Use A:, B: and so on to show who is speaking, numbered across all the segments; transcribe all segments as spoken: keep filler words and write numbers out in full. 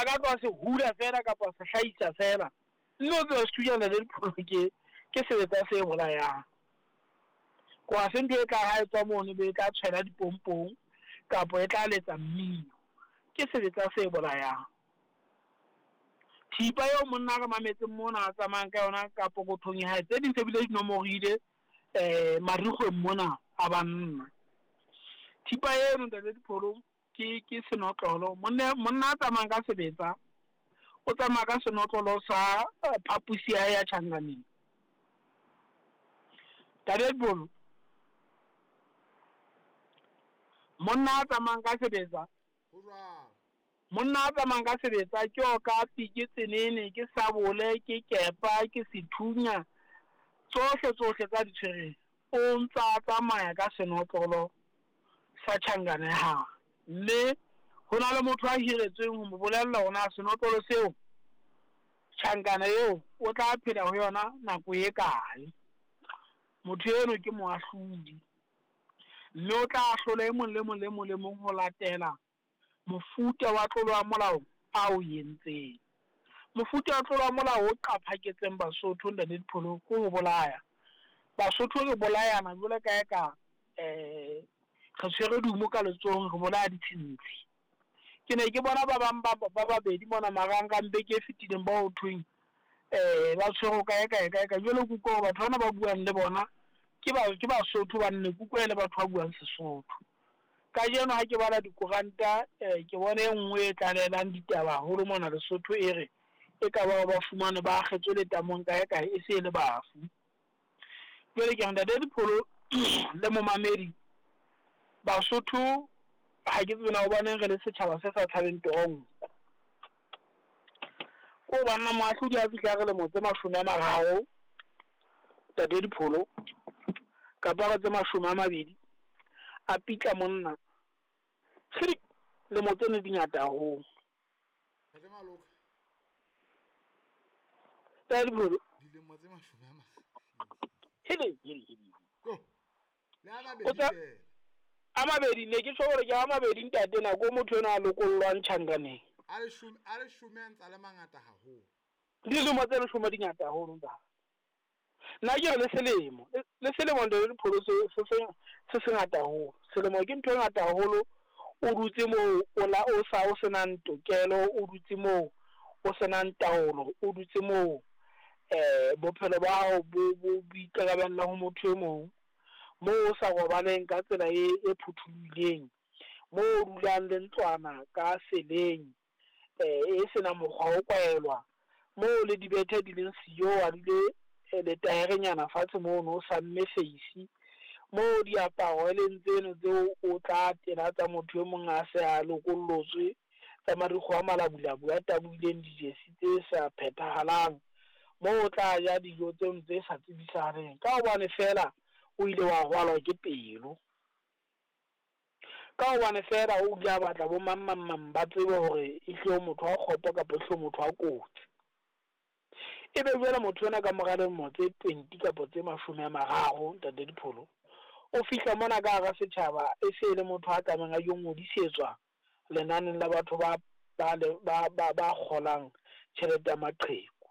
A: ka tloa se hula fela kapa se hlahisa fela nno tse studiana le dipholoke ke sebetsa se bolayang kwa se ntwe tla ha etswa mone be tla tshela dipompong kapa e tla letsa mmino ke sebetsa se bolayang thipa yo monna ka mametse mona a tsamayang ka yona ka pokothong ya hae tse ding se bile dinomorile eh marikgwe mona a banna thipa eno ntate dipholo ke ke senotlolo monna monna a tsamayang ka sebetsa o tsamaya ka senotlolo sa phapusi ya ya Changaneng ntate dipholo monna a tsamayang ka sebetsa monna a tsamayang ka sebetsa ke o ka ke tsenene ke sabole ke kepa ke sethunya tsohle tsohle tsa ditshwere o ntsa tsamaya ka senotlolo sa Changane ha mme hona le motho a hiretsweng ho mo bolella hona senotlolo seo Changane eo o tla phela ho yona nako e kae motho eno ke moahlodi mme o tla hlola e mong le mong le mong le mong ho latela mofuta wa tlolo wa molao a o yentseng mofuta wa tlolo wa molao o qaphaketseng Basotho nda le dipholo ko ho bolaya Basotho re bolayana jwale ka eka eh re tshwere dumo ka letsohong re bolaya ditshintshi ke ne ke bona ba bang ba ba babedi mona marang-rang beke e fetileng ba ho thweng eh ba tshwere ka eka eka eka jwale kuko batho bana ba buang le bona ke ba ke Basotho ba nne kuko ele batho ba buang Sesotho ka jeno ha ke bala dikoranta eh ke bona e nngwe e tlalelang ditaba holo mona Lesotho e re e ka ba ba fumane ba kgetswe le tamong ka eka e se le bafu jwale ke nda le dipholo le mo mamedi Basotho ha ke tsena ho bona re le setjhaba se sa thabeng tong ko bana moahlodi a fihla re le motse mashome a mararo tate dipholo ka para tse mashome a mabedi a pitla monna khiri le motse ne dingata ho
B: tate maloka
A: tate dipholo
B: dile motse mashome a mararo
A: hele hele hele
B: go le ama be di
A: a mabedi ne ke tshwore gore ke a mabedi ntate na go motho ena a lokollwang Changaneng
B: a re shume a re shume ntsa le mangata ha ho
A: di le motse le shoma dingata ho nda na ke le selemo le selemo le dipholo se se se se ngata ho selemo ke ntho e ngata haholo o dutse mo o la o sa o senang tokelo o dutse mo o senang taolo o dutse mo eh bophelo ba hao bo bo ikarabella ho motho e mong mo o sa robaleng ka tsela e e phuthulileng mo o dulang le ntlwana ka seleng eh e sena mokgwa o kwaelwa mo le dibethe di leng siyo a dile le taerenyana fatshe mo no sa mme face mo diaparo e leng tseno tseo o tla tena tsa motho e mong a se a lokollotswe tsa marikgo a malabulabu a tabuileng dijesi tse sa phethahalang mo o tla ja dijo tseo tse sa tsibisaneng ka hobane fela o ile wa hwalwa ke pelo ka hobane fela o ja batla bo mammamma ba tsebe hore e hlo motho wa kgopo kapa hlo motho wa kotsi e be jwale motho ona ka morale motse twenty kapa tse mashome a mararo ntate dipholo o fihla mona ka ga setjhaba e se le motho a tsameng a yo ngodisetswa lenaneng la batho ba ba ba ba kgolang tjhelete ya maqheku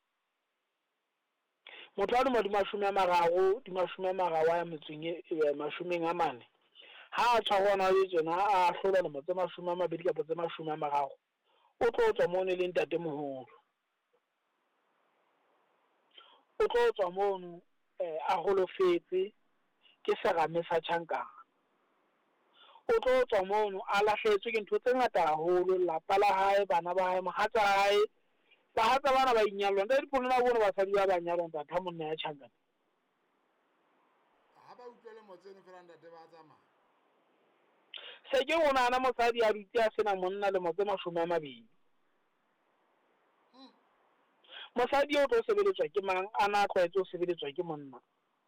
A: motho a le mashome a mararo di mashome a mararo ya metseng e mashomeng a mane ha a tshwarwana le tsona a hlola le motse mashome a mabedi kapa tse mashome a mararo o tlo tswa mone le ntate moholo o tlo tswa mono a holofetse ke serame sa Changaneng o tlo tswa mono a lahletswe ke ntho tse ngata haholo lapa la hae bana ba hae mohatsa hae ba hatsa bana ba inyalwa ntate dipholo la bona basadi ba ba nyalwa ntate ha monna ya Changaneng
B: ha ba utlwele motsene fela ntate ba tsamaya
A: se ke bona ana mosadi a dutse a sena monna le motse mashome a mabedi mosadi o tlo sebeletswa ke mang ana tlwaetse o sebeletswa ke monna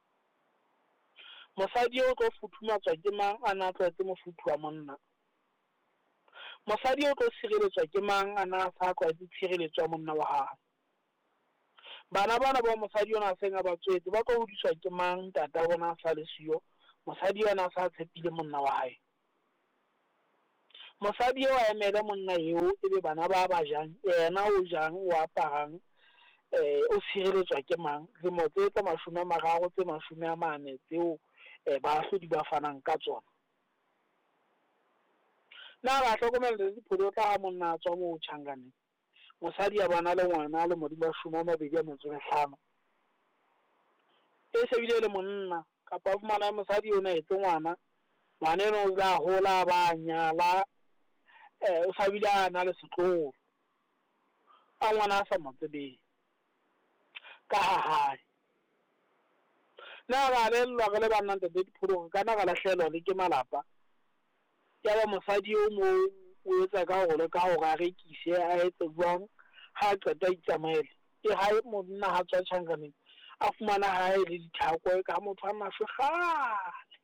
A: mosadi o tlo futhumatswa ke mang ana tlwaetse mofuthu wa monna mosadi o tlo sireletswa ke mang ana sa tlwaetse tshireletswa monna wa hae bana bana ba mosadi ona se nga ba tswetse ba tlo hodiswa ke mang tata bona sa le siyo mosadi yona sa tshepile monna wa hae mosadi eo a emele monna eo e be bana ba ba jang yena o jang o aparang eh o sireletswa ke mang dilemo tse tsa mashome a mararo tse mashome a mane tseo baahlodi ba fanang ka tsona. Na ba hlokomela dipholo tla ha monna a tswa mo Tjhankaneng mosadi ya bana le ngwana le modimo a shoma mabedi a metso e hlano e se bile le monna kapa fumana mosadi o na etse ngwana ngwana eno o tla hola ba nyala eh o sa bile a na le setloholo a ngwana a sa mo tsebeng ka hae na ba le lwa le bana ntate dipholo kana ga lahlela le ke malapa ya ba mosadi o mo o etsa ka hore ka hore a rekise a etse jwang ha qeta itsamaele e ha monna ha tswa Tjhankaneng a fumana hae le dithako ka motho a mafe kgale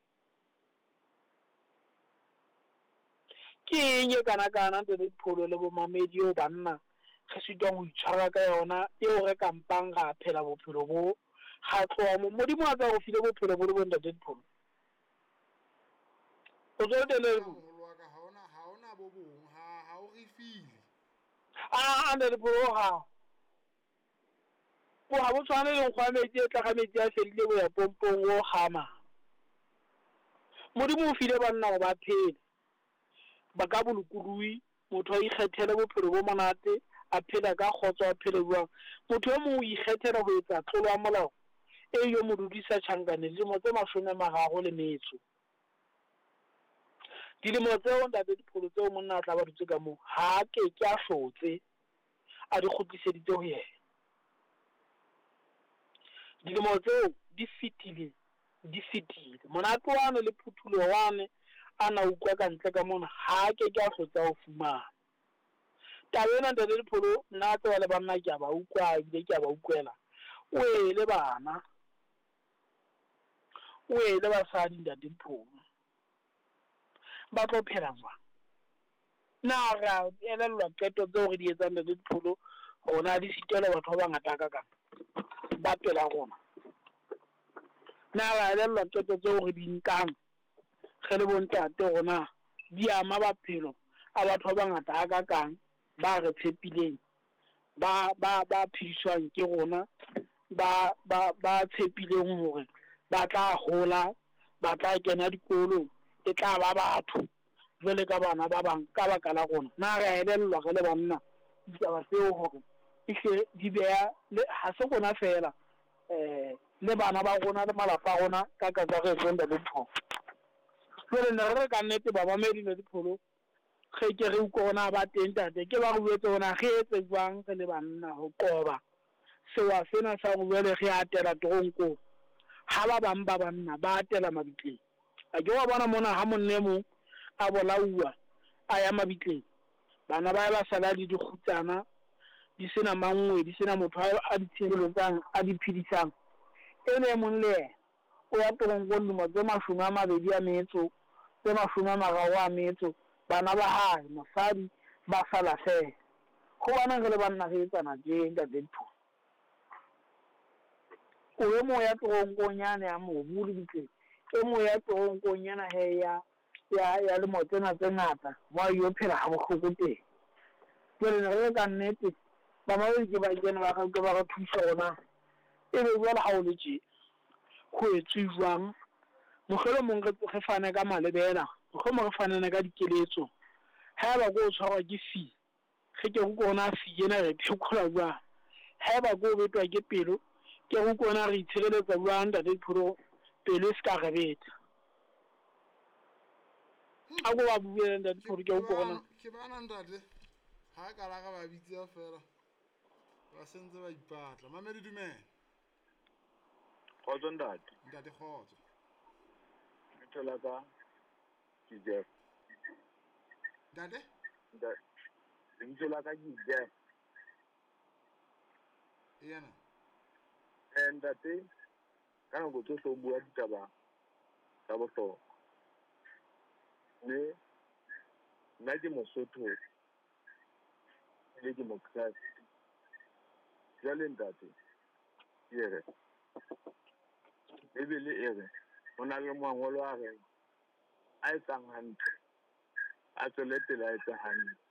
A: ke eng kana kana ntate dipholo le bo mamedi o banna re sitwa go itshwara ka yona eo re kampang ga phela bophelo bo ga tloa mo modimo a tsa go file bophelo bo le bo ntate dipholo o tswe tele a ntate dipholo ga bo ha bo tshwane le nkgwa metsi e tla ga metsi a fedile bo ya pompong o gama modimo o file banna go ba phele ba ka bolokurui motho a ikgethele bophelo bo monate a phela ka kgotso a phele jwang motho o mong o ikgethela go etsa tlolo ya molao e yo mo dudisa Tjhankaneng dilemo tse mashome a mararo le metso dilemo tseo ntate dipholo tseo monna a tla ba dutse ka moo ha ke ke a hlotse a di kgutliseditse ho yena dilemo tseo di fitile di fitile monate wane le phuthulo wane a na utlwa ka ntle ka mona ha ke ke a hlotsa ho fumana taba ena ntate dipholo nna tse le banna ke a ba utlwa ebile ke a ba utlwela o ele bana o ele basadi ntate dipholo ba tlo phela jwang na ra elellwa qeto tseo re di etsang ntate dipholo rona di sitele batho ba bangata ka ka ba pela rona na ra elellwa qeto tseo re di nkang ge le bontate rona di ama baphelo a batho ba bangata ka kang ba re tshepileng ba ba ba phishwang ke rona ba ba ba tshepileng hore ba tla hola ba tla kena dikolo e tla ba batho jwale ka bana ba bang ka baka la rona na re elellwa ge le banna ditaba tseo hore e di beya ha se gona fela eh le bana ba rona le malapa a rona ka kakaretso nda le pholo jwale ne re ka nnete ba mamedi le dipholo ge ke re ukona ba teng tate ke ba go buetse ona ge etse jwang re le banna go qoba sewa sena sa go bele ge atela toronko ha ba bang ba banna ba atela mabitleng a ke wa bona mona ha monne mo a bolaua a ya mabitleng bana ba ba sala di dikhutsana di sena mangwe di sena motho a di tshireletsang a di phedisang ene mon le o ya toronko le mo tse mashome a mabedi a metso tse mashome a mararo a metso bana ba hae mosadi ba sala fela go bana ge le banna ge etsana teng ka dentho o e mo ya toronkonyana ya mobu le ditleng e mo ya toronkonyana he ya ya ya le mo tsena tse ngata wa yo phela ha bohloko teng jwale ne re ka nnete ba ba ke ba kena ba ga ba ga thusa ona e be jwale ha o le tje go etswe jwang mogelo mong re fane ka malebela go mo re fanana ka dikeletso ha ba go tshwarwa ke fi ge ke go bona fi ena re phekgola jwa ha ba go betwa ke pelo ke go kona re itshireletsa jwa nda le phuro pelo ska re beta a go ba buela nda le phuro ke go bona
B: ke bana ntate ha ka la ga ba bitsa fela ba sentse ba ipatla mamedi dumela
C: khotso ntate
B: ntate khotso
C: ke thola ka ke Jeff
B: ntate
C: ntate ke thola ka ke Jeff
B: yana
C: eh ntate ka go tso so bua ditaba tsa bohlokwa ne nna ke Mosotho le ke Mokreste jale ntate yere ebile ere ona le mangolo a re a etsang hantle a tswele pele a etse hantle.